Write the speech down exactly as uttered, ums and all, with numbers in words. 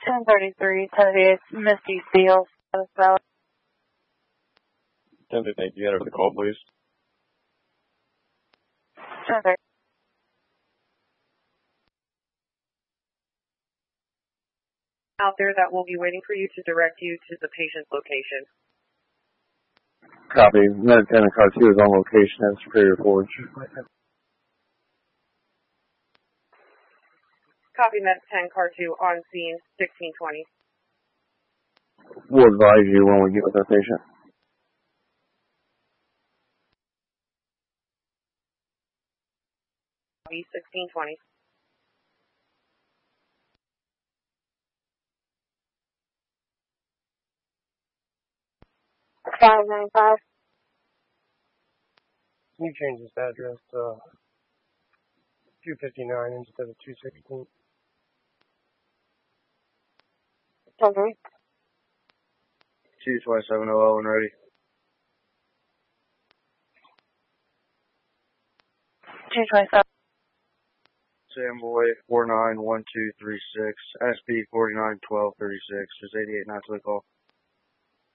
ten thirty-three, ten thirty-eight, Misty Steele, South Valley. ten fifteen, you enter the call, please. ten thirty. Out there that will be waiting for you to direct you to the patient's location. Copy. Med ten and car two is on location at Superior Forge. Copy, Med ten, car two on scene, sixteen twenty. We'll advise you when we get with our patient. Copy, sixteen twenty. five nine five. Can you change this address to two fifty-nine instead of two sixteen? ten three. two twenty-seven oh oh and ready. two twenty-seven. Sam Boy, four nine one two three six, S B four nine one two three six, is eighty-eight nine to the call.